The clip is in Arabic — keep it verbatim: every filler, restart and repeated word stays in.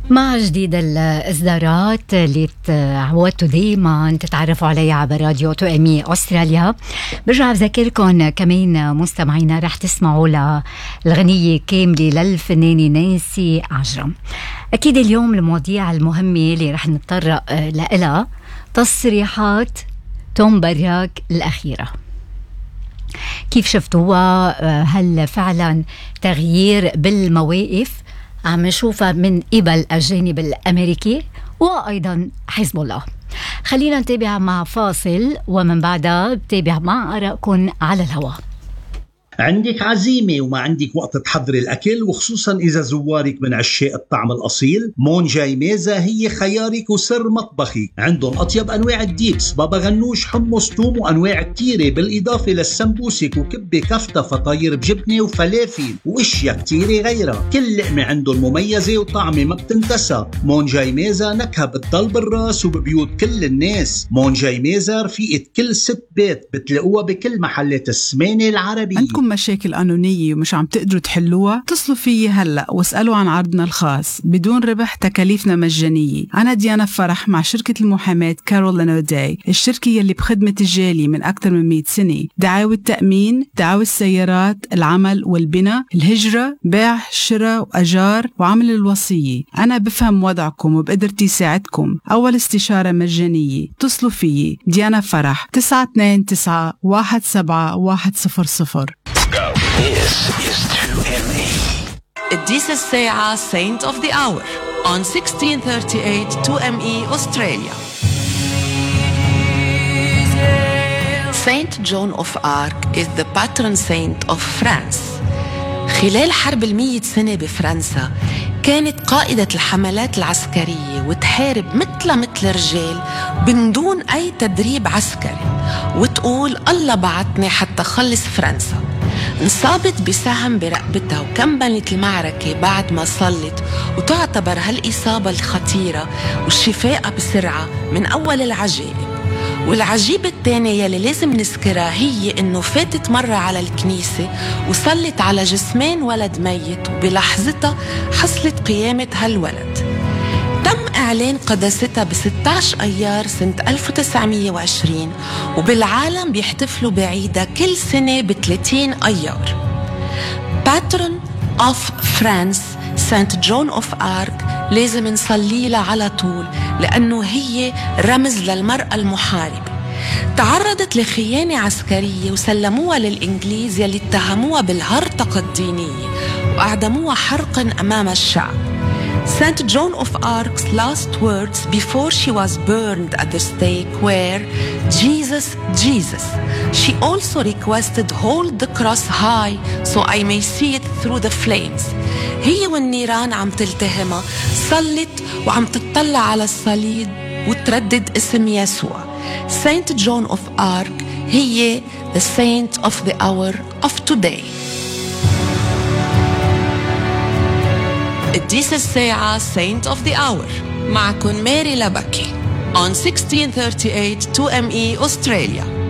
مع جديد الإصدارات اللي تعودتوا دايما تتعرفوا عليها عبر راديو تو أمي أستراليا، برجع بذكركم كمان مستمعينا رح تسمعوا للغنية كاملة للفنانة نانسي عجرم. أكيد اليوم المواضيع المهمة اللي رح نتطرق لها تصريحات توم براك الأخيرة، كيف شفتوها؟ هل فعلا تغيير بالمواقف عم نشوفها من قبل الجانب الأمريكي وأيضا حزب الله؟ خلينا نتابع مع فاصل ومن بعدها بتابع مع آرائكم على الهواء. عندك عزيمة وما عندك وقت تحضري الأكل، وخصوصا إذا زوارك من عشاق الطعم الأصيل، مونجاي ميزة هي خيارك وسر مطبخك. عندهم أطيب أنواع الديبس، بابا غنوش، حمص، توم وأنواع كتيرة، بالإضافة للسمبوسك وكبة كفتة، فطاير بجبنة وفلافل وإشياء كتيرة غيرها. كل لقمة عندهم مميزة وطعمة ما بتنتسى. مونجاي ميزة نكهة بتضل بالراس وببيوت كل الناس. مونجاي ميزة رفيقة كل ست بيت، بتلاقوها بكل محلات السمانة العربية. مشاكل قانونية ومش عم تقدروا تحلوها؟ اتصلوا فيي هلأ واسألوا عن عرضنا الخاص بدون ربح، تكاليفنا مجانية. أنا ديانا فرح مع شركة المحاماة كارولين أوداي، الشركة يلي بخدمة الجالية من أكثر من مئة سنة. دعاوى التأمين، دعاوى السيارات، العمل والبناء، الهجرة، بيع، شراء وأجار وعمل الوصية. أنا بفهم وضعكم وبقدرتي ساعدكم. أول استشارة مجانية. اتصلوا فيي ديانا فرح تسعة اثنين تسعة واحد سبعة واحد صفر صفر. This is two M E. This is Sa'a, Saint of the Hour, on sixteen thirty-eight two M E Australia. Saint John of Arc is the patron saint of France. خلال حرب المية سنة بفرنسا كانت قائدة الحملات العسكرية وتحارب مثل مثل رجال من دون أي تدريب عسكري، وتقول الله بعتني حتى خلص فرنسا. انصابت بسهم برقبتها وكملت المعركة بعد ما صلت، وتعتبر هالإصابة الخطيرة والشفاء بسرعة من أول العجائب. والعجيبة الثانية يلي لازم نذكرها هي إنه فاتت مرة على الكنيسة وصلت على جسمين ولد ميت، وبلحظتها حصلت قيامة هالولد. تم إعلان قداستها ب ستة عشر أيار سنة ألف وتسعمية وعشرين، وبالعالم بيحتفلوا بعيدها كل سنة ب ثلاثين أيار. Patron of France سانت جون أوف آرك لازم نصلي لها على طول، لأنه هي رمز للمرأة المحاربة. تعرضت لخيانة عسكرية وسلموها للإنجليز يلي اتهموها بالهرطقة الدينية وأعدموها حرقا أمام الشعب. Saint Joan of Arc's last words before she was burned at the stake were, "Jesus, Jesus." She also requested, "Hold the cross high so I may see it through the flames." هي والنيران عم تلتهمها صلت وعم تطلع على الصليب وتردد اسم يسوع. Saint Joan of Arc هي the saint of the hour of today. This is Sa'a, Saint of the Hour. معكم ماري لبكي on sixteen thirty-eight two M E Australia.